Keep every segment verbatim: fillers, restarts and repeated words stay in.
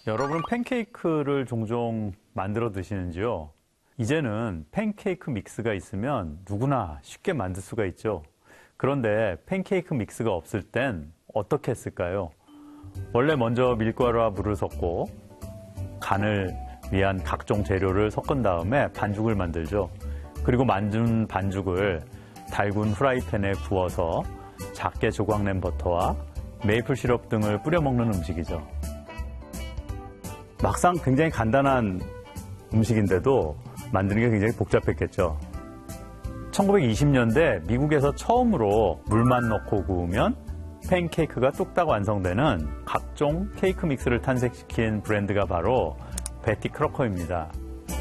여러분은 팬케이크를 종종 만들어 드시는지요? 이제는 팬케이크 믹스가 있으면 누구나 쉽게 만들 수가 있죠. 그런데 팬케이크 믹스가 없을 땐 어떻게 했을까요? 원래 먼저 밀가루와 물을 섞고 간을 위한 각종 재료를 섞은 다음에 반죽을 만들죠. 그리고 만든 반죽을 달군 후라이팬에 구워서 작게 조각낸 버터와 메이플 시럽 등을 뿌려 먹는 음식이죠. 막상 굉장히 간단한 음식인데도 만드는 게 굉장히 복잡했겠죠. 천구백이십 년대 미국에서 처음으로 물만 넣고 구우면 팬케이크가 뚝딱 완성되는 각종 케이크 믹스를 탄생시킨 브랜드가 바로 베티 크로커입니다.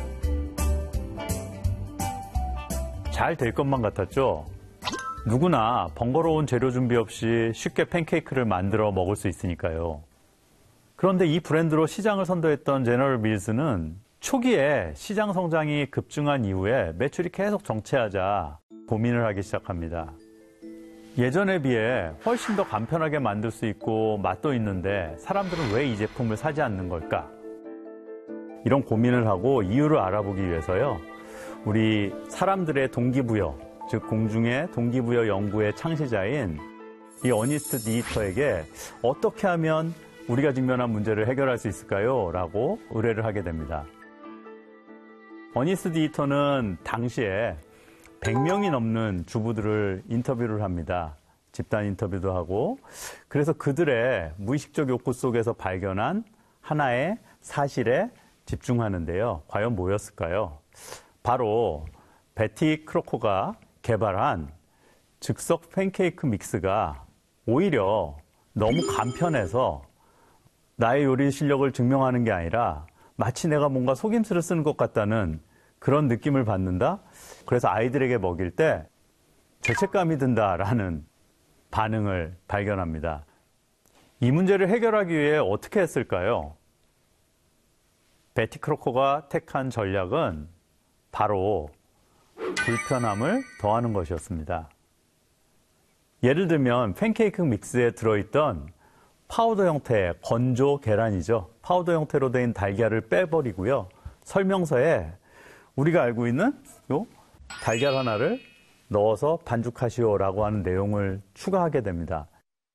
잘 될 것만 같았죠? 누구나 번거로운 재료 준비 없이 쉽게 팬케이크를 만들어 먹을 수 있으니까요. 그런데 이 브랜드로 시장을 선도했던 제너럴 밀스는 초기에 시장 성장이 급증한 이후에 매출이 계속 정체하자 고민을 하기 시작합니다. 예전에 비해 훨씬 더 간편하게 만들 수 있고 맛도 있는데 사람들은 왜 이 제품을 사지 않는 걸까? 이런 고민을 하고 이유를 알아보기 위해서요. 우리 사람들의 동기부여, 즉 공중의 동기부여 연구의 창시자인 이 어니스트 디히터에게 어떻게 하면 우리가 직면한 문제를 해결할 수 있을까요? 라고 의뢰를 하게 됩니다. 어니스트 디히터는 당시에 백 명이 넘는 주부들을 인터뷰를 합니다. 집단 인터뷰도 하고. 그래서 그들의 무의식적 욕구 속에서 발견한 하나의 사실에 집중하는데요. 과연 뭐였을까요? 바로 베티 크로커가 개발한 즉석 팬케이크 믹스가 오히려 너무 간편해서 나의 요리 실력을 증명하는 게 아니라 마치 내가 뭔가 속임수를 쓰는 것 같다는 그런 느낌을 받는다. 그래서 아이들에게 먹일 때 죄책감이 든다라는 반응을 발견합니다. 이 문제를 해결하기 위해 어떻게 했을까요? 베티 크로커가 택한 전략은 바로 불편함을 더하는 것이었습니다. 예를 들면 팬케이크 믹스에 들어있던 파우더 형태의 건조 계란이죠. 파우더 형태로 된 달걀을 빼버리고요. 설명서에 우리가 알고 있는 요 달걀 하나를 넣어서 반죽하시오라고 하는 내용을 추가하게 됩니다.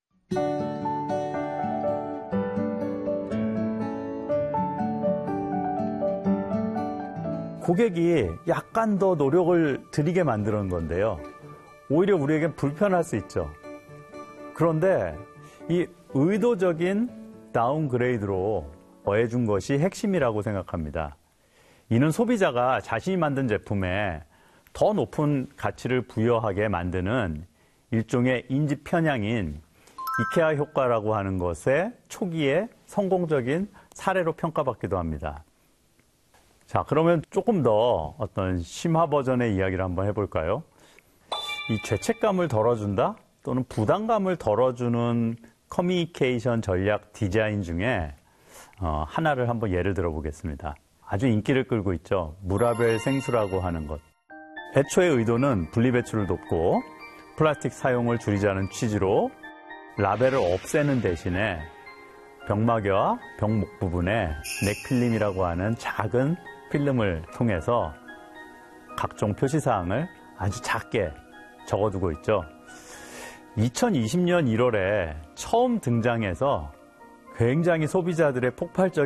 고객이 약간 더 노력을 들이게 만드는 건데요. 오히려 우리에겐 불편할 수 있죠. 그런데 이 의도적인 다운그레이드로 더해준 것이 핵심이라고 생각합니다. 이는 소비자가 자신이 만든 제품에 더 높은 가치를 부여하게 만드는 일종의 인지 편향인 이케아 효과라고 하는 것의 초기에 성공적인 사례로 평가받기도 합니다. 자, 그러면 조금 더 어떤 심화 버전의 이야기를 한번 해볼까요? 이 죄책감을 덜어준다 또는 부담감을 덜어주는 커뮤니케이션 전략 디자인 중에 어, 하나를 한번 예를 들어보겠습니다. 아주 인기를 끌고 있죠. 무라벨 생수라고 하는 것. 애초의 의도는 분리배출을 돕고 플라스틱 사용을 줄이자는 취지로 라벨을 없애는 대신에 병마개와 병목 부분에 넥필름이라고 하는 작은 필름을 통해서 각종 표시사항을 아주 작게 적어두고 있죠. 이천이십 년 일월에 처음 등장해서 굉장히 소비자들의 폭발적인